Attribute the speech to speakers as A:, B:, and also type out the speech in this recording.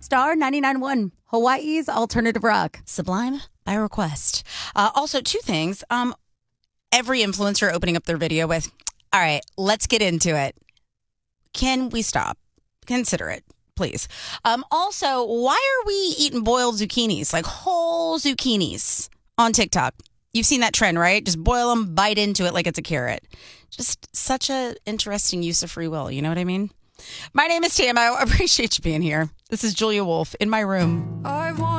A: Star 99.1, Hawaii's alternative rock.
B: Sublime by request. Also, two things. Every influencer opening up their video with, all right, let's get into it. Can we stop? Consider it, please. Also, why are we eating boiled zucchinis, like whole zucchinis on TikTok? You've seen that trend, right? Just boil them, bite into it like it's a carrot. Just such an interesting use of free will. You know what I mean? My name is Tam. I appreciate you being here. This is Julia Wolf in my room.